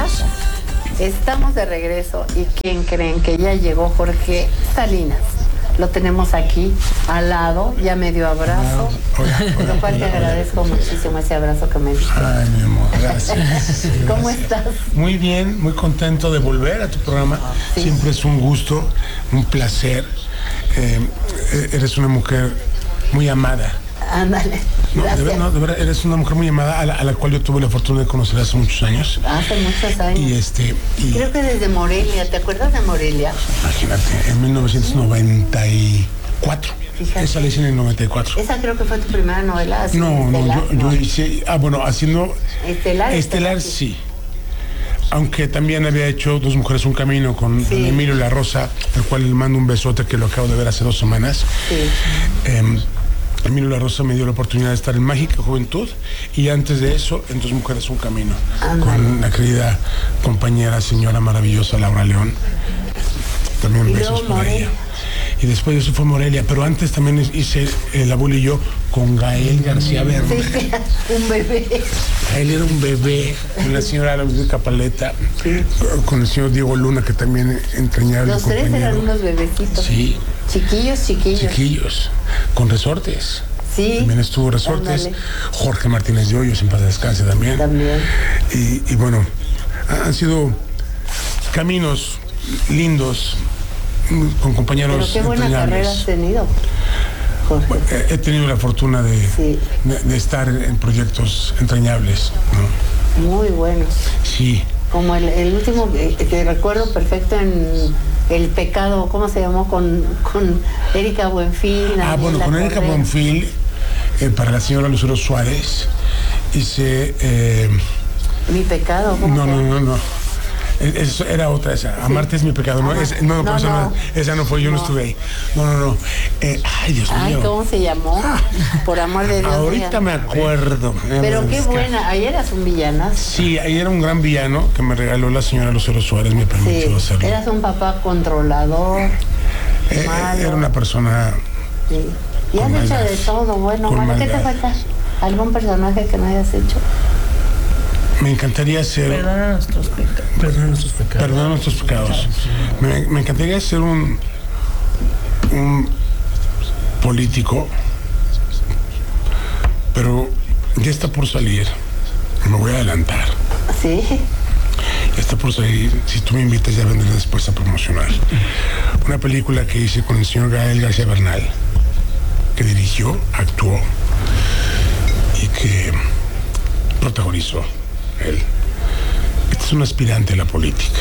Estamos de regreso y ¿quién creen? Que ya llegó Jorge Salinas. Lo tenemos aquí al lado, ya me dio abrazo, por lo cual te agradezco muchísimo ese abrazo que me diste. Ay, mi amor, gracias. ¿Cómo estás? Muy bien, muy contento de volver a tu programa. Sí. Siempre es un gusto, un placer. Eres una mujer muy amada. Ándale. No, de verdad, eres una mujer muy amada a la cual yo tuve la fortuna de conocer hace muchos años. Hace muchos años. Y creo que desde Morelia, ¿te acuerdas de Morelia? Imagínate, en 1994. Fíjate. Esa la hice en el 94. Esa creo que fue tu primera novela. Yo hice, haciendo... Estelar sí. Aunque también había hecho Dos Mujeres Un Camino con Emilio La Rosa, al cual le mando un besote que lo acabo de ver hace 2 semanas. Sí. Emilio La Rosa me dio la oportunidad de estar en Mágica Juventud y antes de eso en Dos Mujeres Un Camino con la querida compañera, señora maravillosa Laura León. También besos por ella. Y después de eso fue Morelia, pero antes también hice El Abuelo y Yo con Gael García Bernal. Sí, un bebé. Gael era un bebé, con la señora Luisa Paleta, con el señor Diego Luna, que también entrañable. Los tres eran unos bebecitos. Sí. Chiquillos. Con Resortes. Sí. También estuvo Resortes. Ándale. Jorge Martínez de Hoyos, en paz descanse también. Y bueno, han sido caminos lindos, con compañeros. Pero qué buena carrera has tenido, Jorge. He tenido la fortuna de estar en proyectos entrañables, ¿no? Muy buenos. Sí. Como el último que recuerdo perfecto en El Pecado, ¿cómo se llamó? Con Erika Buenfil. Con Erika Buenfil, para la señora Lucero Suárez, hice... Mi Pecado, ¿cómo se llama? No. Eso era otra esa. Amarte es mi pecado. Esa no fue, yo no estuve ahí. No. Ay, Dios mío. ¿Cómo se llamó? Por amor de Dios. Ahorita me acuerdo. Pero qué buena. Ayer eras un villanazo. Sí, ayer era un gran villano que me regaló la señora Lucero Suárez, me permitió hacerlo. Eras un papá controlador. Era una persona. Sí. Y has hecho de todo, bueno. ¿Qué te falta? ¿Algún personaje que no hayas hecho? Me encantaría ser... Perdona nuestros pecados. Me encantaría ser un político, pero ya está por salir. Me voy a adelantar. Sí. Ya está por salir. Si tú me invitas, ya vendré después a promocionar. Una película que hice con el señor Gael García Bernal, que dirigió, actuó y que protagonizó él. Este es un aspirante a la política.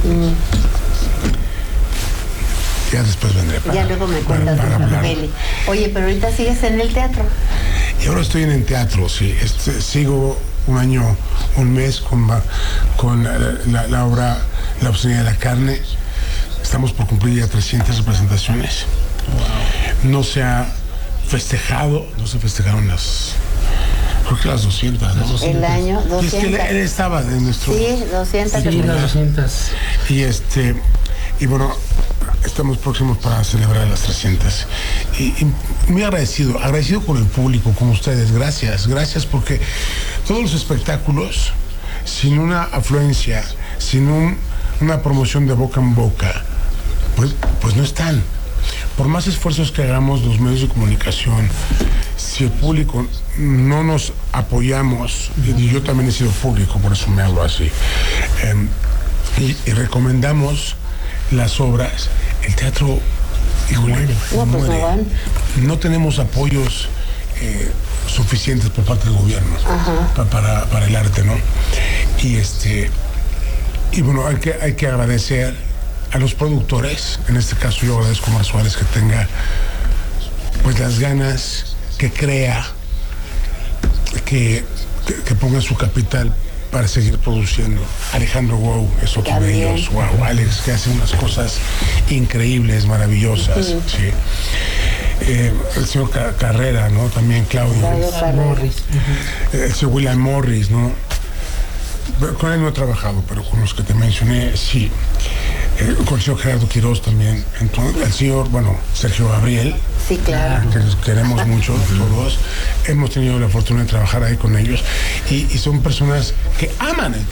Ya después vendré ya luego me cuentas de esa peli. Oye, pero ahorita sigues en el teatro. Y ahora estoy en el teatro, sí. Sigo un mes con la obra La obscenidad de la carne. Estamos por cumplir ya 300 representaciones. Wow. No se festejaron creo que las 200, ¿no? El año 200. Y es que él estaba de nuestro... Sí, 200. Sí, las 200. Y bueno, estamos próximos para celebrar las 300. Y muy agradecido con el público, con ustedes. Gracias porque todos los espectáculos, sin una afluencia, sin una promoción de boca en boca, pues no están. Por más esfuerzos que hagamos los medios de comunicación, si el público no nos apoyamos, y yo también he sido público, por eso me hablo así, y recomendamos las obras, el teatro, muere. No tenemos apoyos suficientes por parte del gobierno para el arte, ¿no? Y bueno, hay que agradecer a los productores. En este caso yo agradezco a Mar Suárez que tenga pues las ganas, que crea, que ponga su capital para seguir produciendo. Alejandro Wow es otro de ellos. Wow, Alex, que hace unas cosas increíbles, maravillosas. Sí. El señor Carrera, ¿no? También Claudio Morris. El señor William Morris, ¿no? Con él no he trabajado, pero con los que te mencioné, sí. Con el señor Gerardo Quirós también. Entonces, el señor, Sergio Gabriel. Sí, claro. Que los queremos mucho todos. Hemos tenido la fortuna de trabajar ahí con ellos. Y son personas que aman el teatro.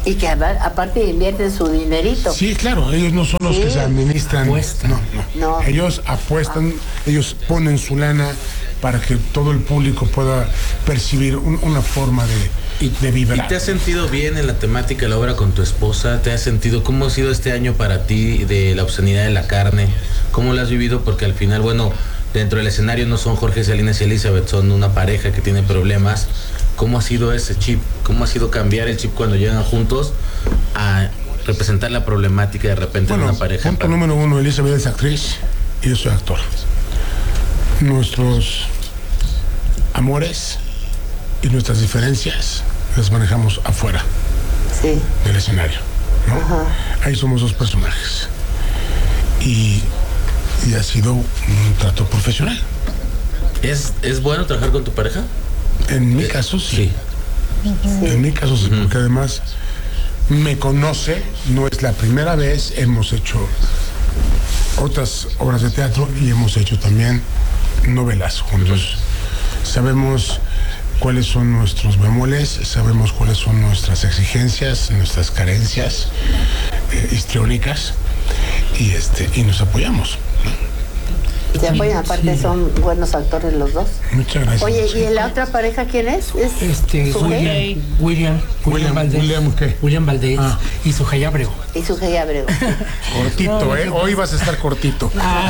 Y que aparte invierten su dinerito. Sí, claro, ellos no son los que se administran. Apuestan. No. Ellos apuestan, ellos ponen su lana para que todo el público pueda percibir una forma de vibrar. ¿Y te has sentido bien en la temática de la obra con tu esposa? ¿Te has sentido, cómo ha sido este año para ti de la obscenidad de la carne? ¿Cómo lo has vivido? Porque al final, bueno, dentro del escenario no son Jorge Salinas y Elizabeth, son una pareja que tiene problemas. ¿Cómo ha sido ese chip? ¿Cómo ha sido cambiar el chip cuando llegan juntos a representar la problemática de repente de una pareja? Punto número uno, Elizabeth es actriz y yo soy actor. Nuestros amores y nuestras diferencias las manejamos afuera del escenario, ¿no? Ahí somos dos personajes. Y ha sido un trato profesional. ¿Es bueno trabajar con tu pareja? En mi caso, sí. En mi caso, sí, porque además me conoce, no es la primera vez, hemos hecho otras obras de teatro y hemos hecho también novelas juntos. Sabemos cuáles son nuestros bemoles, sabemos cuáles son nuestras exigencias, nuestras carencias histriónicas y nos apoyamos, ¿no? Se apoyan, aparte son buenos actores los dos. Muchas gracias. Oye, ¿y la otra pareja quién es? William Valdés. William Valdés y Sujei Abrego. Y Sujei Abrego. Cortito, hoy vas a estar cortito.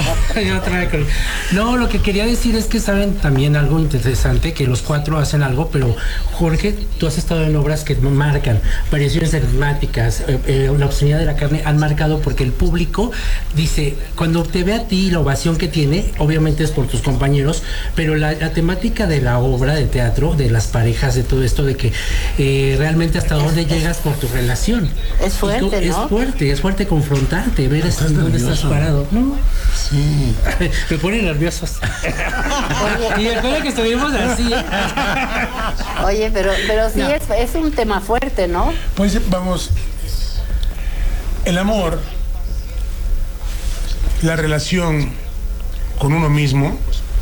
No, lo que quería decir es que saben también algo interesante, que los cuatro hacen algo, pero Jorge, tú has estado en obras que marcan variaciones enigmáticas, la obscenidad de la carne han marcado porque el público dice, cuando te ve a ti, la ovación que tiene, obviamente es por tus compañeros, pero la temática de la obra de teatro, de las parejas, de todo esto, de que realmente hasta dónde llegas por tu relación. Es fuerte, ¿no? Es fuerte confrontarte, ver dónde estás parado. ¿No? Sí. Me pone nerviosos. Y recuerda que estuvimos así. Oye, pero sí no. es un tema fuerte, ¿no? Pues vamos, el amor, la relación con uno mismo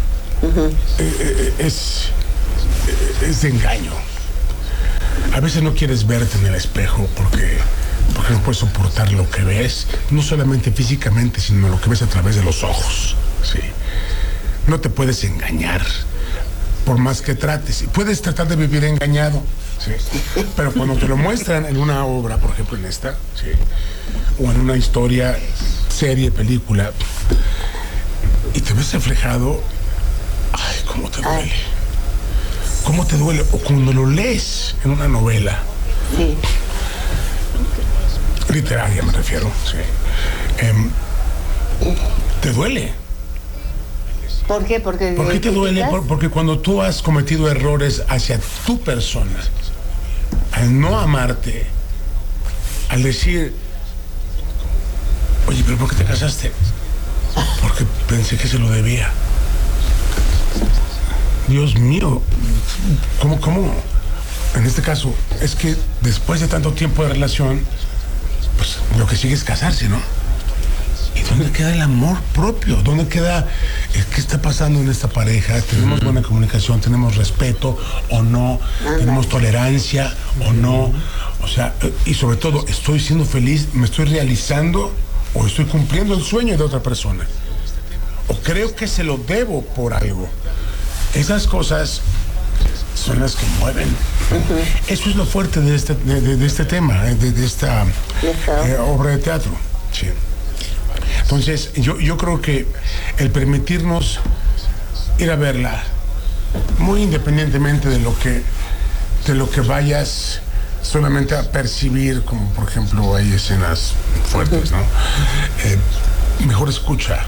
es de engaño. A veces no quieres verte en el espejo porque no puedes soportar lo que ves, no solamente físicamente, sino lo que ves a través de los ojos. ¿Sí? No te puedes engañar, por más que trates. Y puedes tratar de vivir engañado, ¿sí? Pero cuando te lo muestran en una obra, por ejemplo en esta, ¿sí? O en una historia, serie, película, y te ves reflejado, ay, cómo te duele. ¿Cómo te duele? O cuando lo lees en una novela. Sí. Literaria me refiero, sí. Te duele. ¿Por qué? ¿Por qué te duele? Porque cuando tú has cometido errores hacia tu persona, al no amarte, al decir, oye, pero ¿por qué te casaste? Porque pensé que se lo debía. Dios mío, ¿cómo? En este caso, es que después de tanto tiempo de relación, pues lo que sigue es casarse, ¿no? ¿Y dónde queda el amor propio? ¿Dónde queda qué está pasando en esta pareja? ¿Tenemos buena comunicación? ¿Tenemos respeto o no? ¿Tenemos tolerancia o no? O sea, y sobre todo, ¿estoy siendo feliz? ¿Me estoy realizando o estoy cumpliendo el sueño de otra persona? ¿O creo que se lo debo por algo? Esas cosas son las que mueven. Eso es lo fuerte de este tema, de esta obra de teatro. Sí. Entonces, yo creo que el permitirnos ir a verla, muy independientemente de lo que vayas solamente a percibir, como por ejemplo hay escenas fuertes, ¿no? Mejor escucha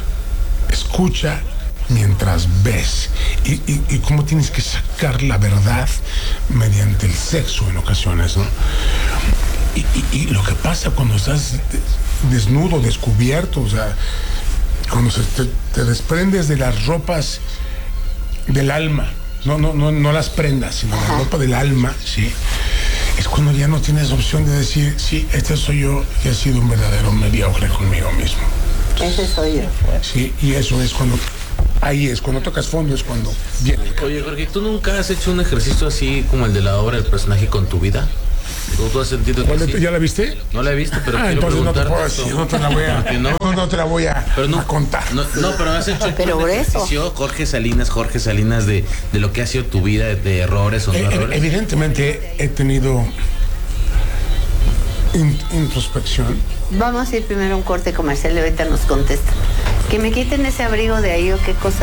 mientras ves y cómo tienes que sacar la verdad mediante el sexo en ocasiones, ¿no? Y lo que pasa cuando estás desnudo, descubierto, o sea, cuando te desprendes de las ropas del alma, no las prendas, sino la ropa del alma, ¿sí? Es cuando ya no tienes opción de decir, sí, este soy yo y he sido un verdadero mediocre conmigo mismo. Ese soy yo. Sí, y eso es cuando, ahí es, cuando tocas fondo es cuando viene. Oye, Jorge, ¿tú nunca has hecho un ejercicio así como el de la obra del personaje con tu vida? ¿Tú has sentido que sí? ¿Ya la viste? No la he visto, pero quiero entonces no te preguntarte puedo esto. decir, no te la voy a, no te la voy a, Pero no, a contar. No, pero has hecho Pero un por eso. ejercicio, Jorge Salinas, de lo que ha sido tu vida, de errores o no errores. Evidentemente he tenido introspección. Vamos a ir primero a un corte comercial y ahorita nos contesta. Que me quiten ese abrigo de ahí o qué cosa.